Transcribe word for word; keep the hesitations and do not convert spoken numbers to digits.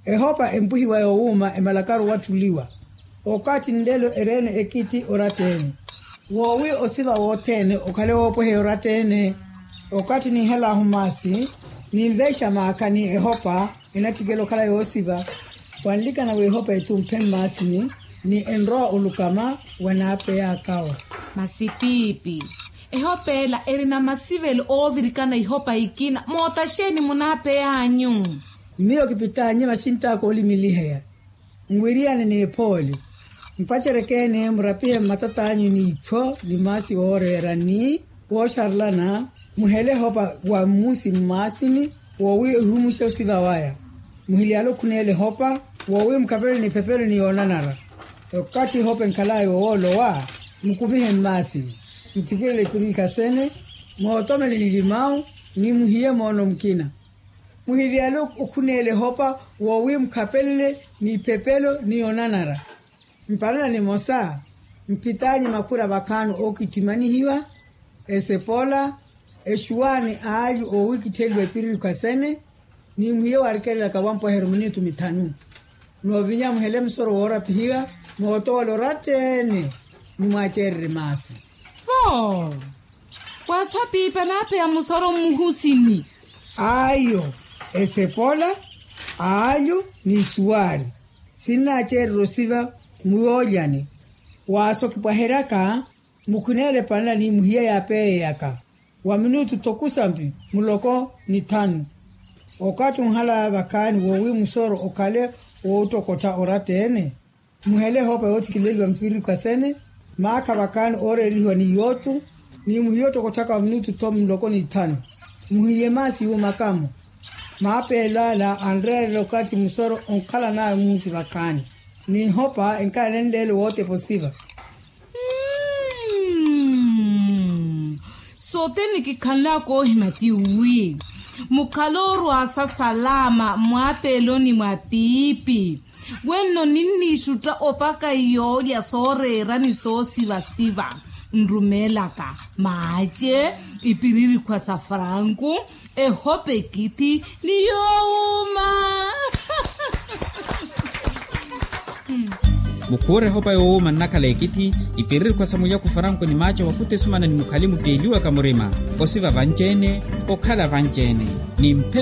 ehopa empuhiwa youma emalakaru watuliwa okati ndelo erene ekiti oratene wowi osiva wotene okale wopohe oratene okati ni hela humasi ni mvesha maakani ehopa inatigelo kala yosiva wanlika na wehopa etumpe masini ni enroa ulukama wanape ya kawa masipipi ehopela erina masivelo ovirikana ihopa ikina motasheni munape yanyu miyo kipitanye mashinta ko limiliheya ngwiriane ni poli mpacherekene mrapie matatanyu ni ipo limasi orera ni wosharlana muhele hopa wa musi masini wowi humusho sivawaya muhili alo kunele hopa wowi mkapele ni pepele ni onanara wakati hopa nkalayo wolo wa mkubihe masini mtikile kurika sene mwotome lilimau ni muhiye mono mkina muhili alo kunele hopa wowi mkapele ni pepelo ni onanara mpana ni mosa mpitanyi makura bakanu okitimani hiwa esepola eshuani aaju o wiki telwe piri kwa sene ni muhiye warikela kawampo herumini tumitanu no vinya muhele msoro wora pihiwa mwoto loratene ni mwachere masi oh waswa pipa nape ya musoro muhusini ayo esepola aaju ni suari sina chere rosiva muolyani waso kipaheraka mukunele pana ni muhiye ya peye yaka wa minutu tokusampi muloko ni tanu okati unhala bakani wowi musoro okale wotokota oratene muhele hopa yoti kilelwa mpiri kwa sene maaka bakani ore riho ni yotu ni muhiyoto kotaka wa minutu tomu muloko ni tanu muhiye masi yu makamu maape lala andre lokati musoro onkala na musi bakani ni hopa enkala nendele wote posiva soteni kikala ko himati wi mukaloru asa salama mwapelo ni mwapipi weno nini shuta opaka yo ya sorera ni sosi vasiva nrumelaka maje ipiriri kwa safranku e hope kiti ni youma mukure hopa yo manaka lekiti ipiriri kwa samuya kufaranko ni macho wakute sumana ni mukalimu peliwa kamurema osiva vanjene okala vanjene ni mpe